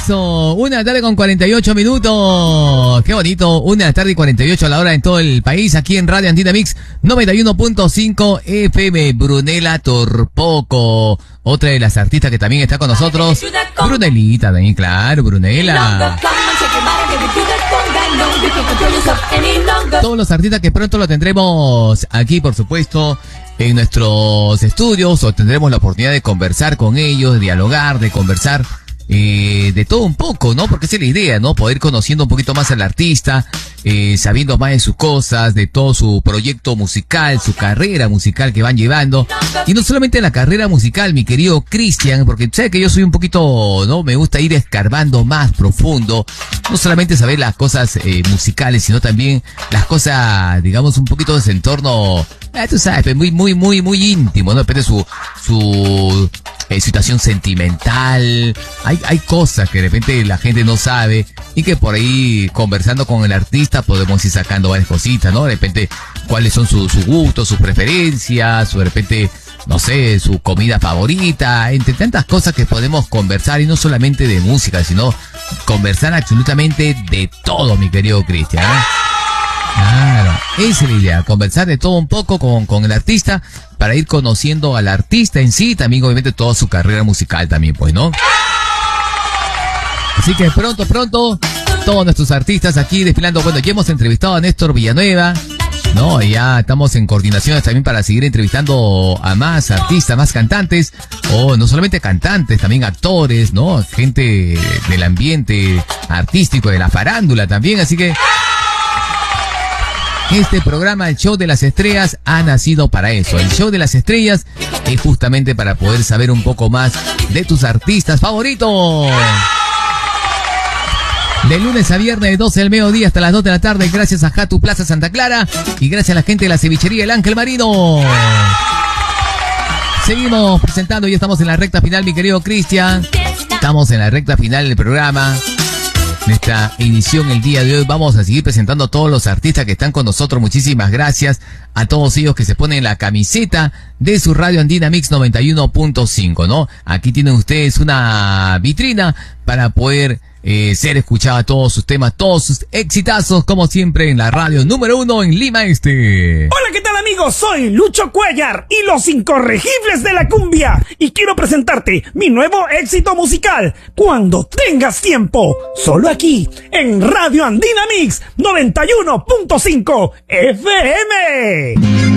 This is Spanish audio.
Eso, 1:48 Qué bonito, 1:48 a la hora en todo el país, aquí en Radio Andina Mix 91.5 FM. Brunella Torpoco, otra de las artistas que también está con nosotros. Brunelita también, claro, Brunella. Todos los artistas que pronto lo tendremos aquí, por supuesto, en nuestros estudios, o tendremos la oportunidad de conversar con ellos, de dialogar, de conversar de todo un poco, ¿no? Porque esa es la idea, ¿no? Poder ir conociendo un poquito más al artista, sabiendo más de sus cosas, de todo su proyecto musical, su carrera musical que van llevando. Y no solamente la carrera musical, mi querido Cristian, porque sabes que yo soy un poquito, ¿no? Me gusta ir escarbando más profundo. No solamente saber las cosas musicales, sino también las cosas, digamos, un poquito de ese entorno, tú sabes, muy íntimo, ¿no? Depende de su situación sentimental. Hay cosas que de repente la gente no sabe y que por ahí, conversando con el artista, podemos ir sacando varias cositas, ¿no? De repente, cuáles son sus gustos, sus preferencias, o de repente, no sé, su comida favorita, entre tantas cosas que podemos conversar, y no solamente de música, sino conversar absolutamente de todo, mi querido Cristian, ¿eh? Claro, esa es la idea, conversar de todo un poco con el artista, para ir conociendo al artista en sí, también obviamente toda su carrera musical también, pues, ¿no? Así que pronto, todos nuestros artistas aquí desfilando. Bueno, ya hemos entrevistado a Néstor Villanueva, ¿no? Y ya estamos en coordinaciones también para seguir entrevistando a más artistas, más cantantes, o no solamente cantantes, también actores, ¿no? Gente del ambiente artístico, de la farándula también, así que este programa, el Show de las Estrellas, ha nacido para eso. El Show de las Estrellas es justamente para poder saber un poco más de tus artistas favoritos. De lunes a viernes, de 12 del mediodía hasta las 2 de la tarde, gracias a Jatu Plaza Santa Clara y gracias a la gente de la cevichería El Ángel Marino. Seguimos presentando y estamos en la recta final, mi querido Cristian. Estamos en la recta final del programa. Nuestra edición el día de hoy, vamos a seguir presentando a todos los artistas que están con nosotros. Muchísimas gracias a todos ellos que se ponen la camiseta de su Radio Andina Mix 91.5, ¿no? Aquí tienen ustedes una vitrina para poder ser escuchada, todos sus temas, todos sus exitazos, como siempre en la radio número 1 en Lima Este. Hola, ¿qué tal, amigos? Soy Lucho Cuellar y los incorregibles de la cumbia, y quiero presentarte mi nuevo éxito musical, Cuando Tengas Tiempo, solo aquí en Radio Andina Mix 91.5 FM.